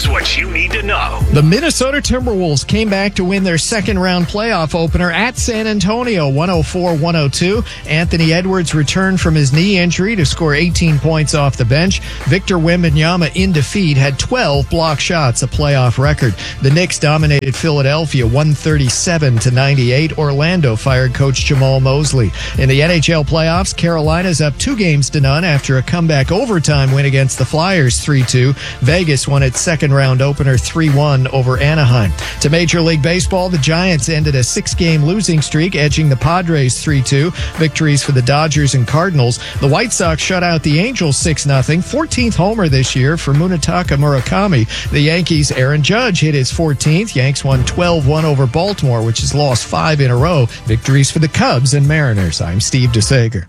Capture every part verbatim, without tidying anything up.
Here's what you need to know. The Minnesota Timberwolves came back to win their second-round playoff opener at San Antonio, one oh four one oh two. Anthony Edwards returned from his knee injury to score eighteen points off the bench. Victor Wembanyama, in defeat, had twelve block shots, a playoff record. The Knicks dominated Philadelphia one thirty-seven to ninety-eight. Orlando fired coach Jamal Mosley. In the N H L playoffs, Carolina's up two games to none after a comeback overtime win against the Flyers three two. Vegas won its second-round opener three one over Anaheim. To Major League Baseball, the Giants ended a six-game losing streak, edging the Padres three two. Victories for the Dodgers and Cardinals. The White Sox shut out the Angels six nothing. fourteenth homer this year for Munetaka Murakami. The Yankees' Aaron Judge hit his fourteenth. Yanks won twelve one over Baltimore, which has lost five in a row. Victories for the Cubs and Mariners. I'm Steve DeSager.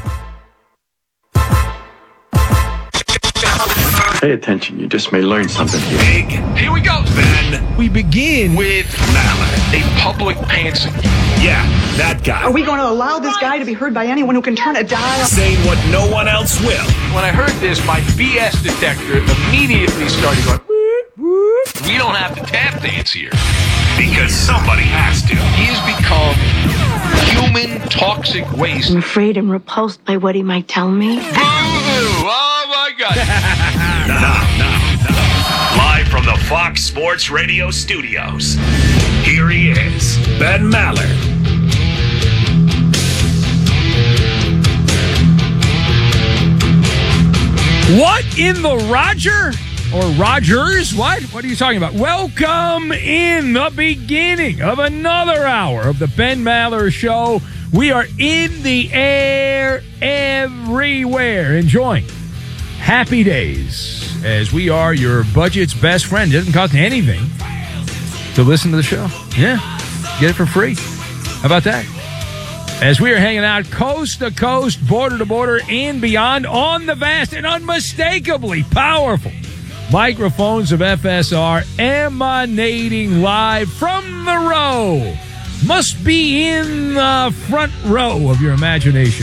Pay attention, you just may learn something here. Big. Here we go, Ben. We begin With Maller, a public pansy. Yeah, that guy. Are we going to allow this guy to be heard by anyone who can turn a dial? Saying what no one else will. When I heard this, my B S detector immediately started going, whoop, whoop. We don't have to tap dance here. Because somebody has to. He has become human toxic waste. I'm afraid I'm repulsed by what he might tell me. Boo! Oh, my God. Now, now, now. Live from the Fox Sports Radio studios, here he is, Ben Maller. What in the Roger? Or Rogers? What? What are you talking about? Welcome in the beginning of another hour of the Ben Maller Show. We are in the air everywhere, enjoying happy days as we are your budget's best friend. It doesn't cost anything to listen to the show. Yeah, get it for free. How about that? As we are hanging out coast to coast, border to border, and beyond on the vast and unmistakably powerful microphones of F S R, emanating live from the row. Must be in the front row of your imagination.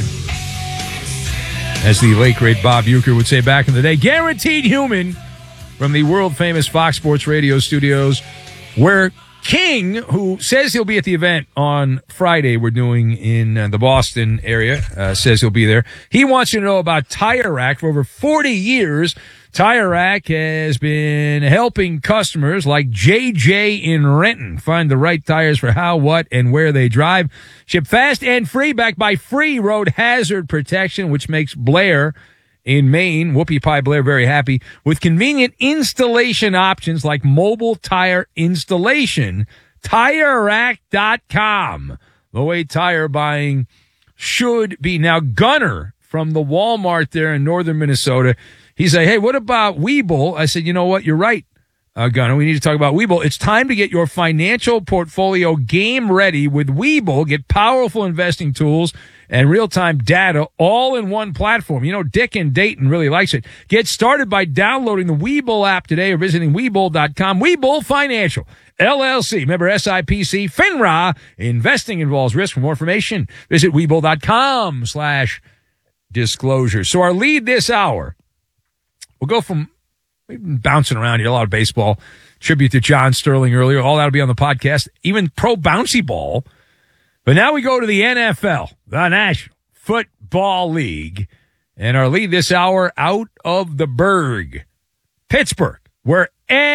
As the late, great Bob Uecker would say back in the day, guaranteed human from the world-famous Fox Sports Radio studios, where King, who says he'll be at the event on Friday we're doing in uh, the Boston area, uh, says he'll be there. He wants you to know about Tire Rack. For over forty years, Tire Rack has been helping customers like J J in Renton find the right tires for how, what, and where they drive. Ship fast and free, backed by free road hazard protection, which makes Blair in Maine, Whoopie Pie Blair, very happy with convenient installation options like mobile tire installation. Tire Rack dot com. The way tire buying should be. Now, Gunner from the Walmart there in northern Minnesota, he's like, hey, what about Webull? I said, you know what? You're right, uh, Gunner. We need to talk about Webull. It's time to get your financial portfolio game ready with Webull. Get powerful investing tools and real-time data all in one platform. You know, Dick in Dayton really likes it. Get started by downloading the Webull app today or visiting Webull dot com. Webull Financial, L L C, member S I P C, FINRA. Investing involves risk. For more information, visit Webull dot com slash disclosure. So our lead this hour, we'll go from, we've been bouncing around here, a lot of baseball, tribute to John Sterling earlier, all that'll be on the podcast, even pro bouncy ball. But now we go to the N F L, the National Football League, and our lead this hour out of the Berg, Pittsburgh, where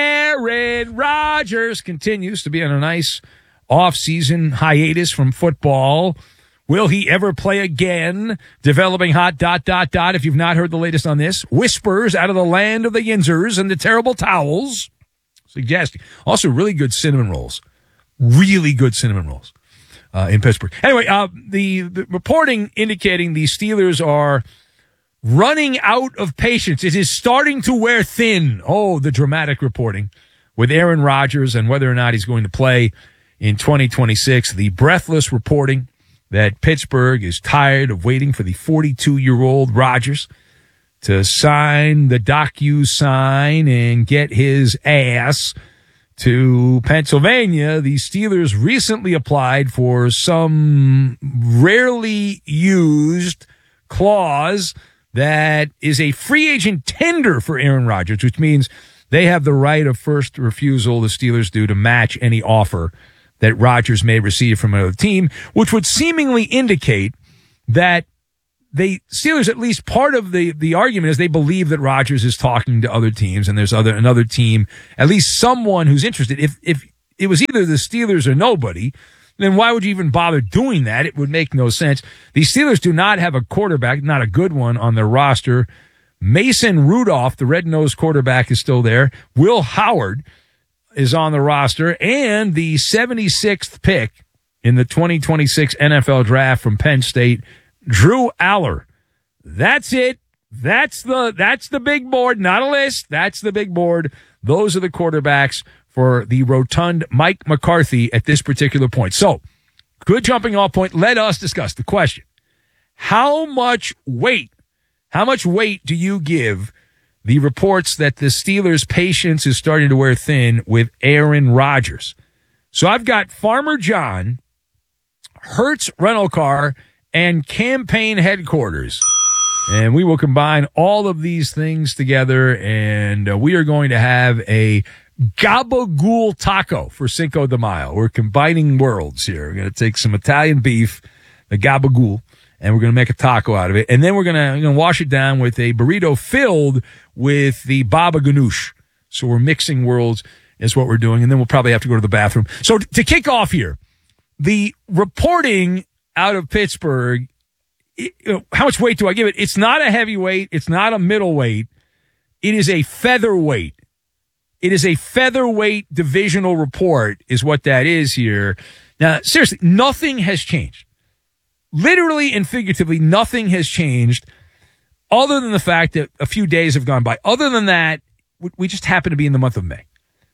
Aaron Rodgers continues to be on a nice off-season hiatus from football. Will he ever play again? Developing hot dot, dot, dot. If you've not heard the latest on this, whispers out of the land of the Yinzers and the terrible towels. Suggesting. Also, really good cinnamon rolls. Really good cinnamon rolls. Uh, in Pittsburgh. Anyway, uh, the, the reporting indicating the Steelers are running out of patience. It is starting to wear thin. Oh, the dramatic reporting with Aaron Rodgers and whether or not he's going to play in twenty twenty-six. The breathless reporting that Pittsburgh is tired of waiting for the forty-two-year-old Rodgers to sign the docu-sign and get his ass to Pennsylvania. The Steelers recently applied for some rarely used clause that is a free agent tender for Aaron Rodgers, which means They have the right of first refusal, the Steelers do, to match any offer that Rodgers may receive from another team, which would seemingly indicate that they Steelers, at least part of the, the argument is they believe that Rodgers is talking to other teams and there's other another team, at least someone who's interested. If if it was either the Steelers or nobody, then why would you even bother doing that? It would make no sense. The Steelers do not have a quarterback, not a good one, on their roster. Mason Rudolph, the red-nosed quarterback, is still there. Will Howard is on the roster. And the seventy-sixth pick in the twenty twenty-six N F L Draft from Penn State, Drew Aller. That's it. That's the that's the big board, not a list. That's the big board. Those are the quarterbacks for the rotund Mike McCarthy at this particular point. So, good jumping off point. Let us discuss the question. How much weight, how much weight do you give the reports that the Steelers' patience is starting to wear thin with Aaron Rodgers? So I've got Farmer John, Hertz Rental Car, and campaign headquarters. And we will combine all of these things together, and uh, we are going to have a gabagool taco for Cinco de Mayo. We're combining worlds here. We're going to take some Italian beef, the gabagool, and we're going to make a taco out of it. And then we're going to, we're going to wash it down with a burrito filled with the baba ganoush. So we're mixing worlds is what we're doing. And then we'll probably have to go to the bathroom. So t- to kick off here, the reporting out of Pittsburgh, it, you know, how much weight do I give it? It's not a heavyweight. It's not a middleweight. It is a featherweight. It is a featherweight divisional report is what that is here. Now, seriously, nothing has changed. Literally and figuratively, nothing has changed other than the fact that a few days have gone by. Other than that, we just happen to be in the month of May.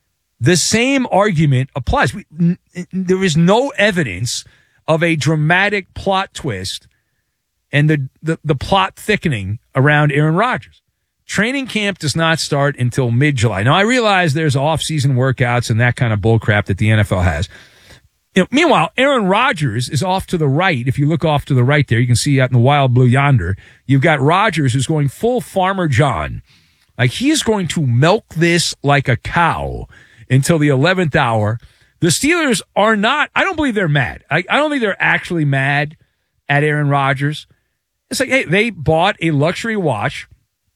The same argument applies. We, n- there is no evidence of a dramatic plot twist and the, the, the plot thickening around Aaron Rodgers. Training camp does not start until mid-July. Now, I realize there's off-season workouts and that kind of bullcrap that the N F L has. You know, meanwhile, Aaron Rodgers is off to the right. If you look off to the right there, you can see out in the wild blue yonder, you've got Rodgers who's going full Farmer John. Like, he's going to milk this like a cow until the eleventh hour. The Steelers are not, I don't believe they're mad. I, I don't think they're actually mad at Aaron Rodgers. It's like, hey, they bought a luxury watch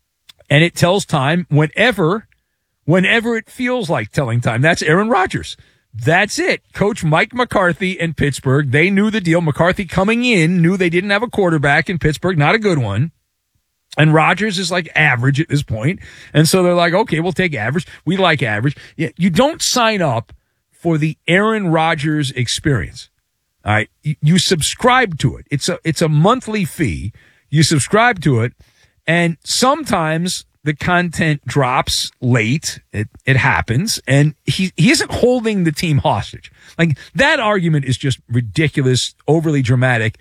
and it tells time whenever, whenever it feels like telling time. That's Aaron Rodgers. That's it. Coach Mike McCarthy in Pittsburgh, they knew the deal. McCarthy coming in knew they didn't have a quarterback in Pittsburgh, not a good one. And Rodgers is like average at this point. And so they're like, okay, we'll take average. We like average. You don't sign up for the Aaron Rodgers experience. All right. You subscribe to it. It's a, it's a monthly fee. You subscribe to it. And sometimes the content drops late. It, it happens. And he, he isn't holding the team hostage. Like, that argument is just ridiculous, overly dramatic,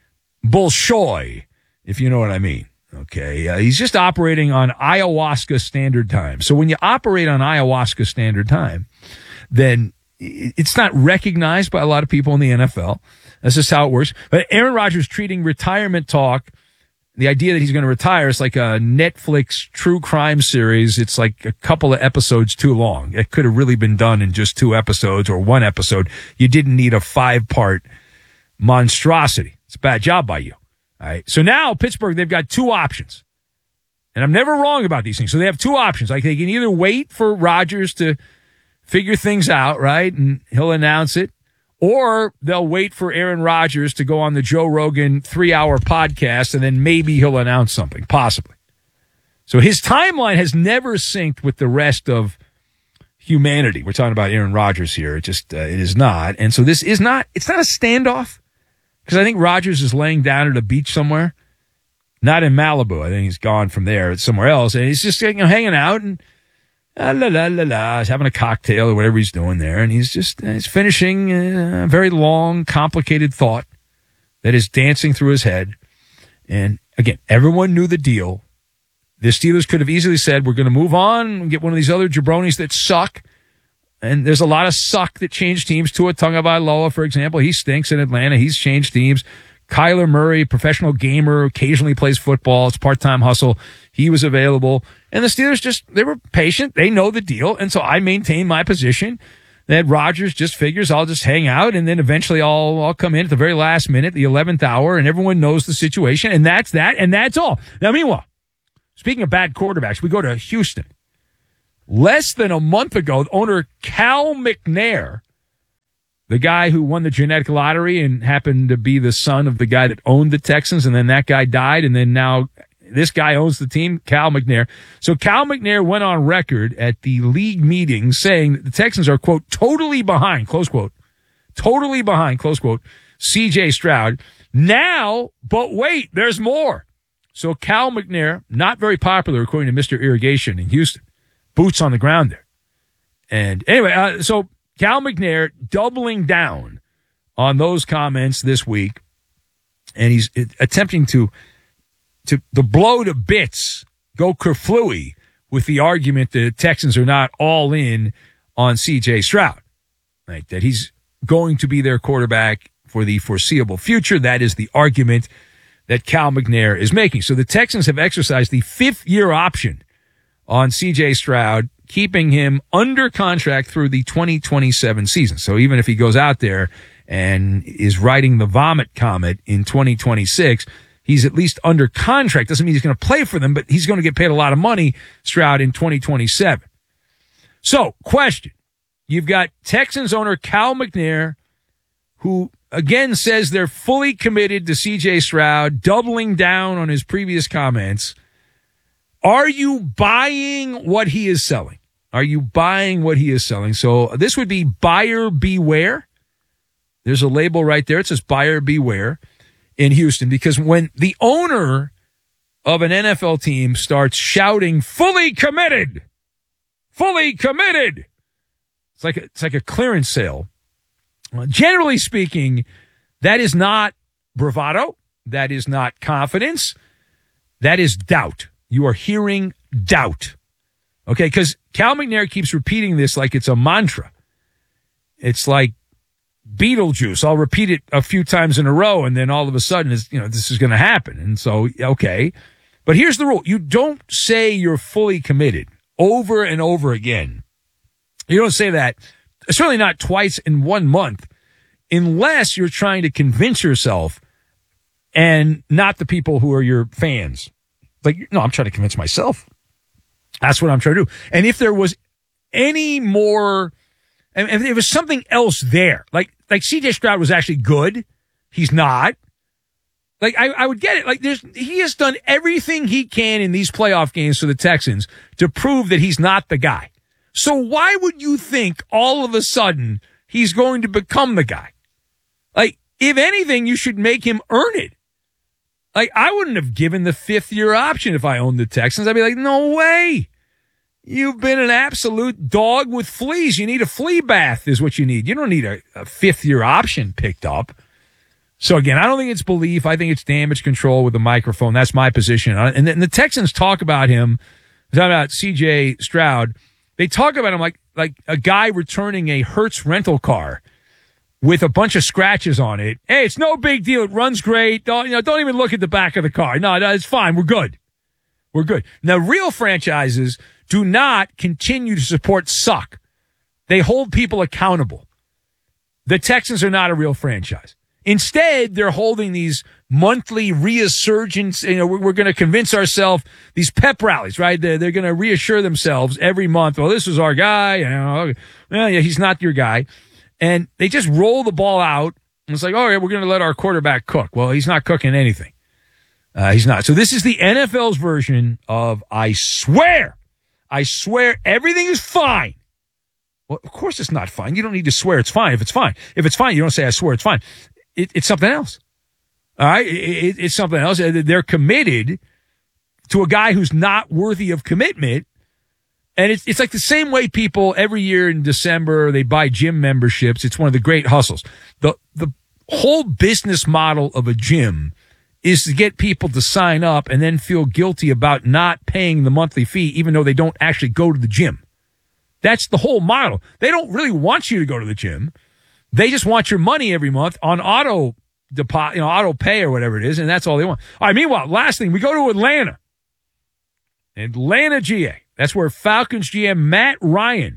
bullshoy, if you know what I mean. Okay. Uh, he's just operating on ayahuasca standard time. So when you operate on ayahuasca standard time, then it's not recognized by a lot of people in the N F L. That's just how it works. But Aaron Rodgers treating retirement talk, the idea that he's going to retire, is like a Netflix true crime series. It's like a couple of episodes too long. It could have really been done in just two episodes or one episode. You didn't need a five-part monstrosity. It's a bad job by you. All right. So now Pittsburgh, they've got two options. And I'm never wrong about these things. So they have two options. Like, they can either wait for Rodgers to figure things out, right, and he'll announce it, or they'll wait for Aaron Rodgers to go on the Joe Rogan three-hour podcast, and then maybe he'll announce something, possibly. So his timeline has never synced with the rest of humanity. We're talking about Aaron Rodgers here. It just, uh, it is not. And so this is not, it's not a standoff, because I think Rodgers is laying down at a beach somewhere, not in Malibu. I think he's gone from there. It's somewhere else. And he's just, you know, hanging out and uh, la, la, la, la. He's having a cocktail or whatever he's doing there. And he's just, uh, he's finishing a very long, complicated thought that is dancing through his head. And again, everyone knew the deal. The Steelers could have easily said, we're going to move on and get one of these other jabronis that suck. And there's a lot of suck that changed teams. Tua Tagovailoa, for example, he stinks in Atlanta. He's changed teams. Kyler Murray, professional gamer, occasionally plays football. It's part-time hustle. He was available. And the Steelers just, they were patient. They know the deal. And so I maintain my position that Rodgers just figures I'll just hang out and then eventually I'll, I'll come in at the very last minute, the eleventh hour, and everyone knows the situation. And that's that. And that's all. Now, meanwhile, speaking of bad quarterbacks, we go to Houston. Less than a month ago, owner Cal McNair, the guy who won the genetic lottery and happened to be the son of the guy that owned the Texans, and then that guy died, and then now this guy owns the team, Cal McNair. So Cal McNair went on record at the league meeting saying that the Texans are, quote, totally behind, close quote, totally behind, close quote, C J Stroud. Now, but wait, there's more. So Cal McNair, not very popular according to Mister Irrigation in Houston, boots on the ground there. And anyway, uh, so Cal McNair doubling down on those comments this week, and he's attempting to to the blow to bits, go kerflooey with the argument that the Texans are not all in on C J Stroud, right? That he's going to be their quarterback for the foreseeable future. That is the argument that Cal McNair is making. So the Texans have exercised the fifth-year option on C J Stroud, keeping him under contract through the twenty twenty-seven season. So even if he goes out there and is riding the vomit comet in twenty twenty-six, he's at least under contract. Doesn't mean he's going to play for them, but he's going to get paid a lot of money, Stroud, in twenty twenty-seven. So, question. You've got Texans owner Cal McNair, who again says they're fully committed to C J Stroud, doubling down on his previous comments. Are you buying what he is selling? Are you buying what he is selling? So this would be buyer beware. There's a label right there. It says buyer beware in Houston, because when the owner of an N F L team starts shouting, fully committed, fully committed, it's like a, it's like a clearance sale. Generally speaking, that is not bravado. That is not confidence. That is doubt. You are hearing doubt. Okay, because Cal McNair keeps repeating this like it's a mantra. It's like Beetlejuice. I'll repeat it a few times in a row, and then all of a sudden, it's, you know, this is going to happen. And so, okay. But here's the rule. You don't say you're fully committed over and over again. You don't say that, certainly not twice in one month, unless you're trying to convince yourself and not the people who are your fans. Like, no, I'm trying to convince myself. That's what I'm trying to do. And if there was any more, and if there was something else there, like, like C J Stroud was actually good. He's not. Like, I, I would get it. Like, there's, he has done everything he can in these playoff games for the Texans to prove that he's not the guy. So why would you think all of a sudden he's going to become the guy? Like, if anything, you should make him earn it. Like, I wouldn't have given the fifth year option if I owned the Texans. I'd be like, no way. You've been an absolute dog with fleas. You need a flea bath is what you need. You don't need a, a fifth year option picked up. So again, I don't think it's belief. I think it's damage control with the microphone. That's my position. And then the Texans talk about him, talking about C J Stroud. They talk about him like, like a guy returning a Hertz rental car with a bunch of scratches on it. Hey, it's no big deal. It runs great. Don't, you know, don't even look at the back of the car. No, no, it's fine. We're good. We're good. Now, real franchises do not continue to support suck. They hold people accountable. The Texans are not a real franchise. Instead, they're holding these monthly reassurgence. You know, we're, we're going to convince ourselves, these pep rallies, right? They're, they're going to reassure themselves every month. Well, this is our guy. You know, well, yeah, he's not your guy. And they just roll the ball out. And it's like, all right, we're going to let our quarterback cook. Well, he's not cooking anything. Uh, he's not. So this is the N F L's version of I swear. I swear everything is fine. Well, of course it's not fine. You don't need to swear it's fine if it's fine. If it's fine, you don't say I swear it's fine. It, it's something else. All right? It, it, it's something else. They're committed to a guy who's not worthy of commitment. And it's it's like the same way people every year in December, they buy gym memberships. It's one of the great hustles. The the whole business model of a gym is to get people to sign up and then feel guilty about not paying the monthly fee, even though they don't actually go to the gym. That's the whole model. They don't really want you to go to the gym. They just want your money every month on auto deposit, you know, auto pay or whatever it is, and that's all they want. All right, meanwhile, last thing, we go to Atlanta. Atlanta G A. That's where Falcons G M Matt Ryan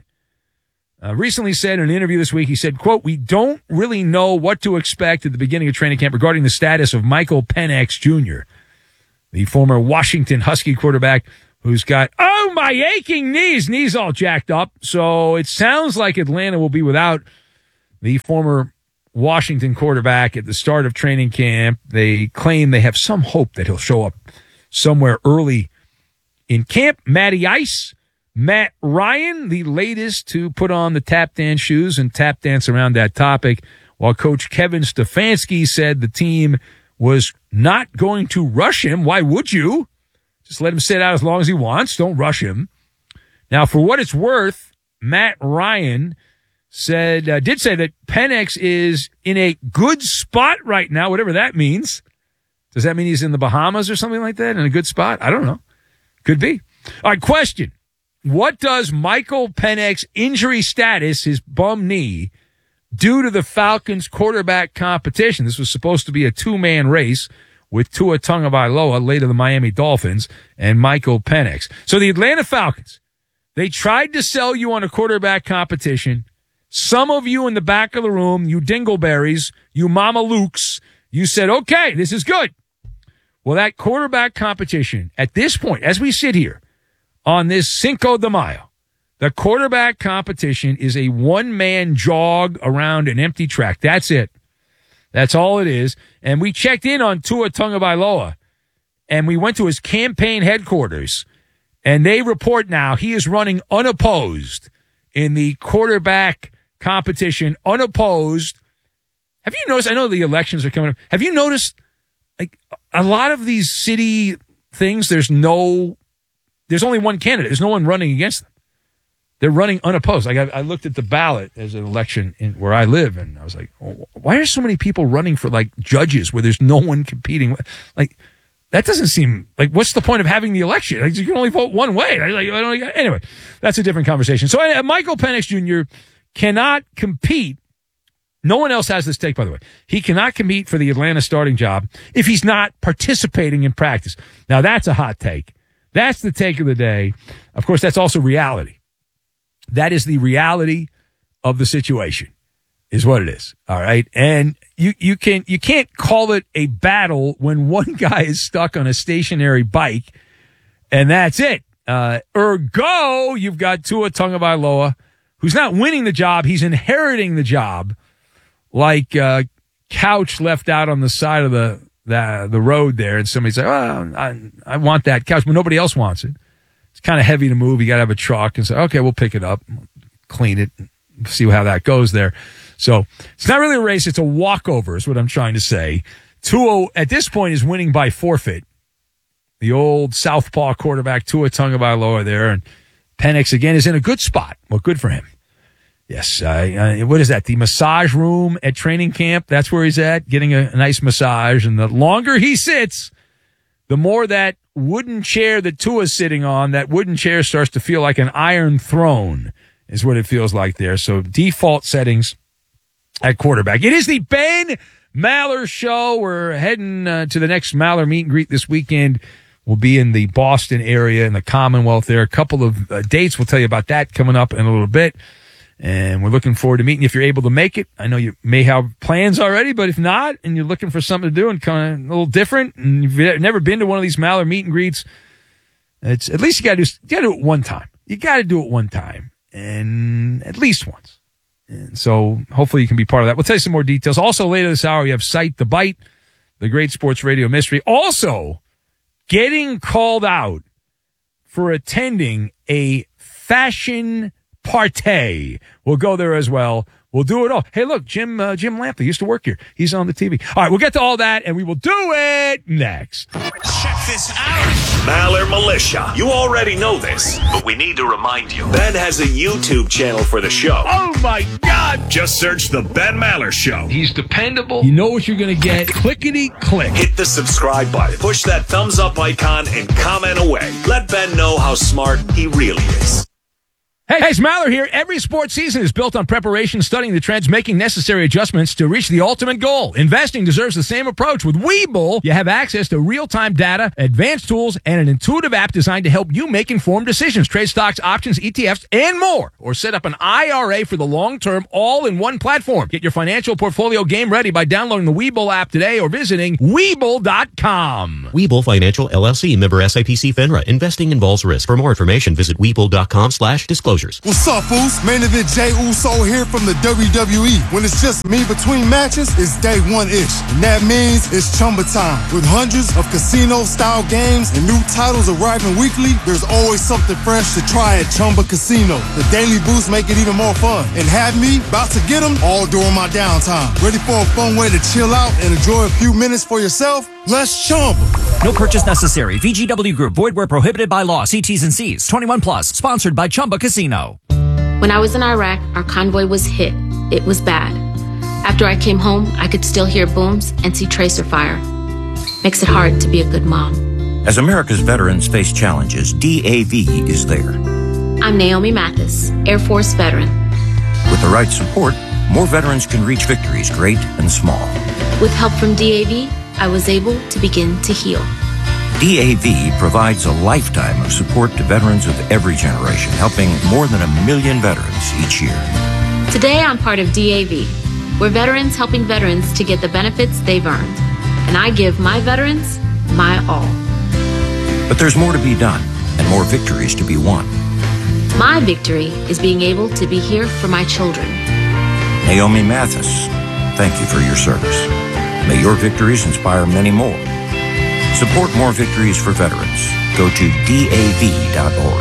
uh, recently said in an interview this week, he said, quote, "We don't really know what to expect at the beginning of training camp regarding the status of Michael Penix Junior, the former Washington Husky quarterback who's got, oh, my aching knees, knees all jacked up. So it sounds like Atlanta will be without the former Washington quarterback at the start of training camp. They claim they have some hope that he'll show up somewhere early in camp. Matty Ice, Matt Ryan, the latest to put on the tap dance shoes and tap dance around that topic, while Coach Kevin Stefanski said the team was not going to rush him. Why would you? Just let him sit out as long as he wants. Don't rush him. Now, for what it's worth, Matt Ryan said, uh, did say that Penix is in a good spot right now, whatever that means. Does that mean he's in the Bahamas or something like that, in a good spot? I don't know. Could be. All right, question. What does Michael Penix injury status, his bum knee, do to the Falcons quarterback competition? This was supposed to be a two-man race with Tua Tagovailoa, late of the Miami Dolphins, and Michael Penix. So the Atlanta Falcons, they tried to sell you on a quarterback competition. Some of you in the back of the room, you dingleberries, you Mama Lukes, you said, okay, this is good. Well, that quarterback competition, at this point, as we sit here on this Cinco de Mayo, the quarterback competition is a one-man jog around an empty track. That's it. That's all it is. And we checked in on Tua Tagovailoa, and we went to his campaign headquarters, and they report now he is running unopposed in the quarterback competition, unopposed. Have you noticed? I know the elections are coming up. Have you noticed, like, a lot of these city things, there's no, there's only one candidate. There's no one running against them. They're running unopposed. Like, I, I looked at the ballot as an election in where I live, and I was like, oh, why are so many people running for, like, judges where there's no one competing? Like, that doesn't seem, like, what's the point of having the election? Like, you can only vote one way. Like, I don't, anyway, that's a different conversation. So uh, Michael Penix Junior cannot compete. No one else has this take, by the way. He cannot compete for the Atlanta starting job if he's not participating in practice. Now, that's a hot take. That's the take of the day. Of course, that's also reality. That is the reality of the situation, is what it is. All right. And you, you can, you can't call it a battle when one guy is stuck on a stationary bike and that's it. Uh, ergo, you've got Tua Tagovailoa, who's not winning the job. He's inheriting the job, like, uh, couch left out on the side of the, the, the road there. And somebody said, oh, I, I want that couch, but nobody else wants it. It's kind of heavy to move. You got to have a truck and say, okay, we'll pick it up, clean it, see how that goes there. So it's not really a race. It's a walkover is what I'm trying to say. Tua, at this point, is winning by forfeit. The old southpaw quarterback, Tua Tagovailoa there. And Penix, again, is in a good spot. Well, good for him. Yes. Uh, uh, what is that? The massage room at training camp. That's where he's at, getting a, a nice massage. And the longer he sits, the more that wooden chair that Tua's sitting on, that wooden chair starts to feel like an iron throne, is what it feels like there. So default settings at quarterback. It is the Ben Maller Show. We're heading uh, to the next Maller meet and greet this weekend. We'll be in the Boston area, in the Commonwealth there. A couple of uh, dates. We'll tell you about that coming up in a little bit. And we're looking forward to meeting you if you're able to make it. I know you may have plans already, but if not, and you're looking for something to do and kind of a little different, and you've never been to one of these Maller meet and greets, it's at least you got to do, you got to do it one time. You got to do it one time, and at least once. And so hopefully you can be part of that. We'll tell you some more details. Also later this hour, we have Sight the Bite, the great sports radio mystery. Also getting called out for attending a fashion party. We'll go there as well. We'll do it all. Hey, look, Jim uh, Jim Lampley used to work here. He's on the T V. All right, we'll get to all that, and we will do it next. Check this out. Maller Militia. You already know this, but we need to remind you. Ben has a YouTube channel for the show. Oh, my God. Just search The Ben Maller Show. He's dependable. You know what you're going to get. Clickety click. Hit the subscribe button. Push that thumbs up icon and comment away. Let Ben know how smart he really is. Hey, hey, it's Maller here. Every sports season is built on preparation, studying the trends, making necessary adjustments to reach the ultimate goal. Investing deserves the same approach. With Webull, you have access to real-time data, advanced tools, and an intuitive app designed to help you make informed decisions. Trade stocks, options, E T Fs, and more. Or set up an I R A for the long term, all in one platform. Get your financial portfolio game ready by downloading the Webull app today or visiting Webull dot com. Webull Financial, L L C, member S I P C FINRA. Investing involves risk. For more information, visit Webull dot com slash disclosures. What's up, Foos? Main event Jey Uso here from the W W E. When it's just me between matches, it's day one-ish. And that means it's Chumba time. With hundreds of casino-style games and new titles arriving weekly, there's always something fresh to try at Chumba Casino. The daily boosts make it even more fun. And have me about to get them all during my downtime. Ready for a fun way to chill out and enjoy a few minutes for yourself? Let's Chumba. No purchase necessary. V G W Group. Void where prohibited by law. See T's and C's. twenty-one plus. Sponsored by Chumba Casino. When I was in Iraq, our convoy was hit. It was bad. After I came home, I could still hear booms and see tracer fire. Makes it hard to be a good mom. As America's veterans face challenges, D A V is there. I'm Naomi Mathis, Air Force veteran. With the right support, more veterans can reach victories, great and small. With help from D A V, I was able to begin to heal. D A V provides a lifetime of support to veterans of every generation, helping more than a million veterans each year. Today, I'm part of D A V. We're veterans helping veterans to get the benefits they've earned. And I give my veterans my all. But there's more to be done and more victories to be won. My victory is being able to be here for my children. Naomi Mathis, thank you for your service. May your victories inspire many more. Support more victories for veterans. Go to D A V dot org.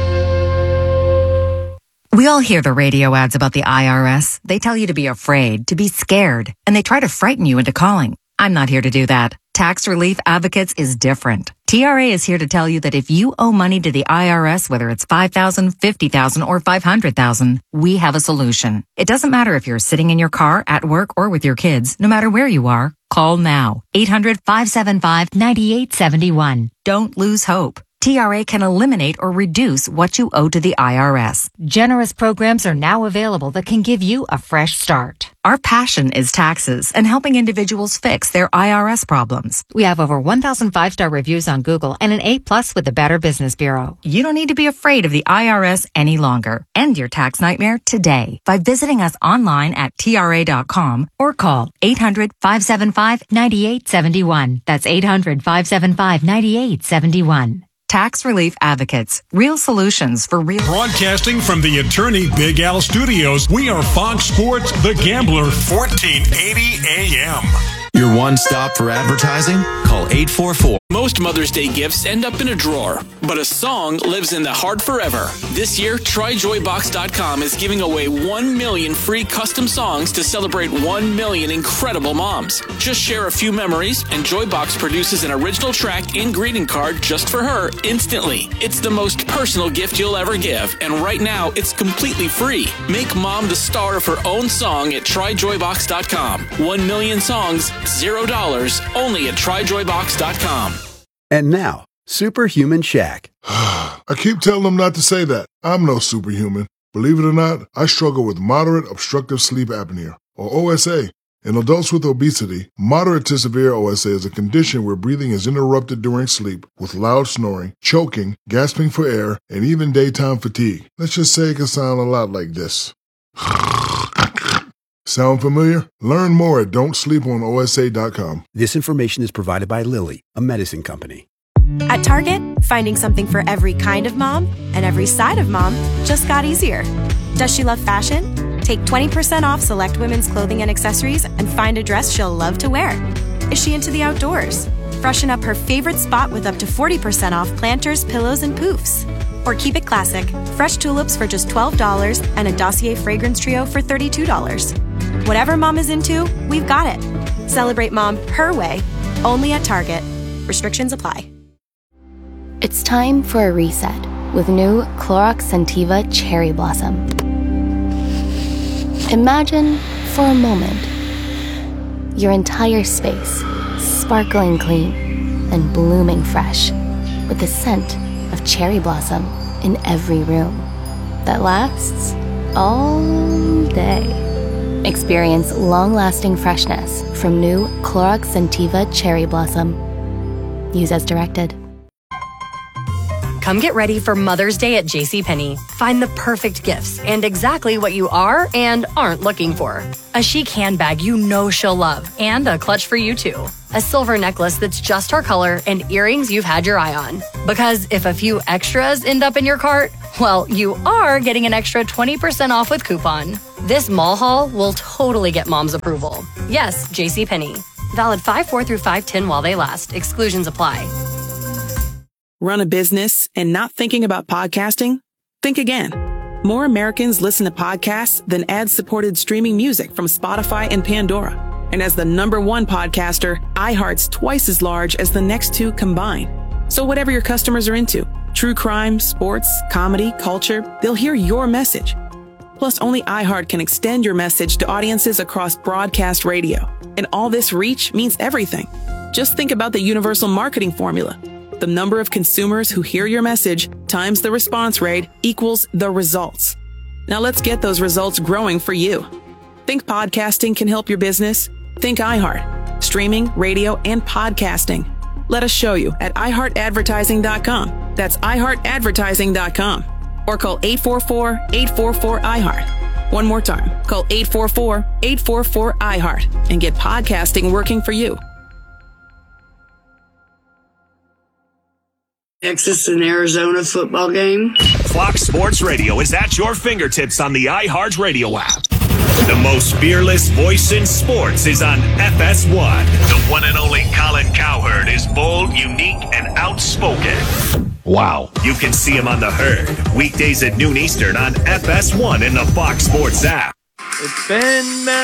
We all hear the radio ads about the I R S. They tell you to be afraid, to be scared, and they try to frighten you into calling. I'm not here to do that. Tax Relief Advocates is different. T R A is here to tell you that if you owe money to the I R S, whether it's five thousand dollars, fifty thousand dollars, or five hundred thousand dollars, we have a solution. It doesn't matter if you're sitting in your car, at work, or with your kids. No matter where you are, call now. eight hundred, five seven five, nine eight seven one. Don't lose hope. T R A can eliminate or reduce what you owe to the I R S. Generous programs are now available that can give you a fresh start. Our passion is taxes and helping individuals fix their I R S problems. We have over one thousand five-star reviews on Google and an A plus with the Better Business Bureau. You don't need to be afraid of the I R S any longer. End your tax nightmare today by visiting us online at T R A dot com or call eight hundred, five seven five, nine eight seven one. That's eight hundred, five seven five, nine eight seven one. Tax Relief Advocates. Real solutions for real. Broadcasting from the Attorney Big Al Studios, we are Fox Sports The Gambler, fourteen eighty A M. Your one stop for advertising? Call eight four four. Most Mother's Day gifts end up in a drawer, but a song lives in the heart forever. This year, Try Joy Box dot com is giving away one million free custom songs to celebrate one million incredible moms. Just share a few memories, and Joybox produces an original track and greeting card just for her instantly. It's the most personal gift you'll ever give, and right now, it's completely free. Make mom the star of her own song at Try Joy Box dot com. One million songs, zero dollars, only at Try Joy Box dot com. And now, Superhuman Shaq. I keep telling them not to say that. I'm no superhuman. Believe it or not, I struggle with moderate obstructive sleep apnea, or O S A. In adults with obesity, moderate to severe O S A is a condition where breathing is interrupted during sleep with loud snoring, choking, gasping for air, and even daytime fatigue. Let's just say it can sound a lot like this. Sound familiar? Learn more at don't sleep on O S A dot com. This information is provided by Lilly, a medicine company. At Target, finding something for every kind of mom and every side of mom just got easier. Does she love fashion? Take twenty percent off select women's clothing and accessories and find a dress she'll love to wear. Is she into the outdoors? Freshen up her favorite spot with up to forty percent off planters, pillows, and poofs. Or keep it classic, fresh tulips for just twelve dollars and a Dossier fragrance trio for thirty-two dollars. Whatever mom is into, we've got it. Celebrate mom her way, only at Target. Restrictions apply. It's time for a reset with new Clorox Scentiva Cherry Blossom. Imagine, for a moment, your entire space sparkling clean and blooming fresh with the scent of cherry blossom in every room. that lasts all day. Experience long-lasting freshness from new Clorox Scentiva Cherry Blossom. Use as directed. Come get ready for Mother's Day at JCPenney. Find the perfect gifts and exactly what you are and aren't looking for. A chic handbag you know she'll love and a clutch for you too. A silver necklace that's just her color and earrings you've had your eye on. Because if a few extras end up in your cart, well, you are getting an extra twenty percent off with coupon. This mall haul will totally get mom's approval. Yes, JCPenney. Valid five four through five ten while they last. Exclusions apply. Run a business and not thinking about podcasting? Think again. More Americans listen to podcasts than ad-supported streaming music from Spotify and Pandora. And as the number one podcaster, iHeart's twice as large as the next two combined. So whatever your customers are into, true crime, sports, comedy, culture, they'll hear your message. Plus, only iHeart can extend your message to audiences across broadcast radio. And all this reach means everything. Just think about the universal marketing formula. The number of consumers who hear your message times the response rate equals the results. Now let's get those results growing for you. Think podcasting can help your business? Think iHeart. Streaming, radio, and podcasting. Let us show you at i heart advertising dot com. That's i heart advertising dot com. Or call eight four four, eight four four, I heart. One more time. Call eight four four, eight four four, I heart and get podcasting working for you. Texas and Arizona football game. Fox Sports Radio is at your fingertips on the iHeart Radio app. The most fearless voice in sports is on F S one. The one and only Colin Cowherd is bold, unique, and outspoken. Wow. You can see him on The Herd, weekdays at noon Eastern on F S one in the Fox Sports app. It's Ben